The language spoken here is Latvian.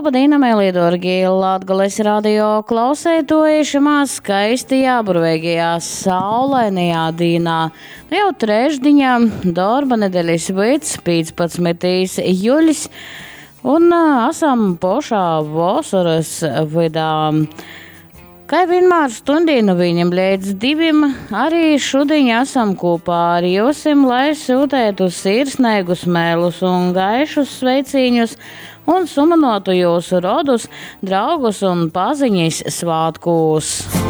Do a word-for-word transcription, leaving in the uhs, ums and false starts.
Labdien, Amēlija Dorgija, Latgales radio klausētojuši maz skaistajā, burveigajā, saulainajā dīnā. Jau trešdiņā, darba nedēļas vids, piecpadsmitīs juļs, un esam pošā vasaras vidā. Kā vienmēr stundīnu viņam līdz divim, arī šodien esam kopā ar jūsim, lai sūtētu sirsnēgus mēlus un gaišus sveicīņus un sumanotu jūsu rodus, draugus un paziņas svātkūs.